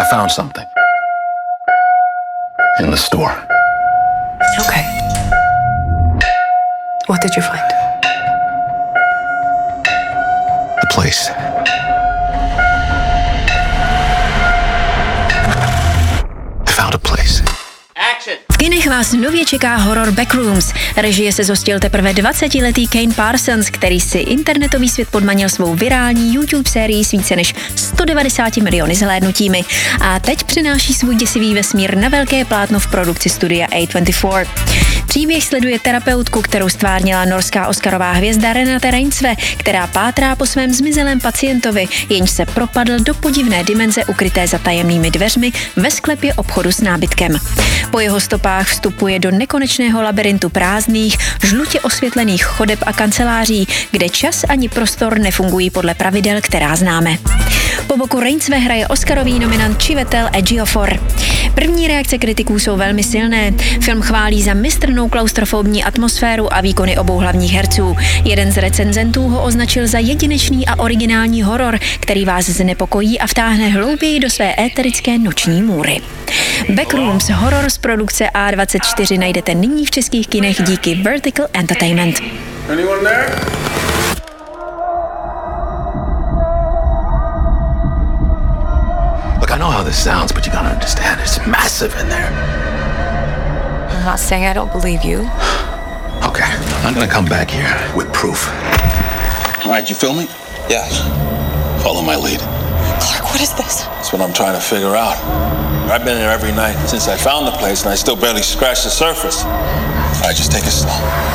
I found something. In the store. Okay. What did you find? The place. I found a place. V kinech vás nově čeká horor Backrooms. Režie se zhostil teprve 20letý Kane Parsons, který si internetový svět podmanil svou virální YouTube sérií s více než 190 miliony zhlédnutími. A teď přenáší svůj děsivý vesmír na velké plátno v produkci studia A24. Příběh sleduje terapeutku, kterou stvárnila norská oscarová hvězda Renate Reinsve, která pátrá po svém zmizelém pacientovi, jenž se propadl do podivné dimenze ukryté za tajemnými dveřmi ve sklepě obchodu s nábytkem. Po jeho stopách vstupuje do nekonečného labirintu prázdných, žlutě osvětlených chodeb a kanceláří, kde čas ani prostor nefungují podle pravidel, která známe. Po boku Reinsve hraje oscarový nominant Chiwetel Ejiofor. První reakce kritiků jsou velmi silné. Film chválí za mistrnou klaustrofobní atmosféru a výkony obou hlavních herců. Jeden z recenzentů ho označil za jedinečný a originální horor, který vás znepokojí a vtáhne hlouběji do své éterické noční můry. Backrooms, horor z produkce A24 najdete nyní v českých kinech díky Vertical Entertainment. Anyone there? Look, I know how this sounds, but you gotta understand, it's massive in there. I'm not saying I don't believe you. Okay, I'm gonna come back here with proof. All right, you feel me? Yeah. Follow my lead. Clark, what is this? That's what I'm trying to figure out. I've been here every night since I found the place, and I still barely scratched the surface. All right, just take it slow.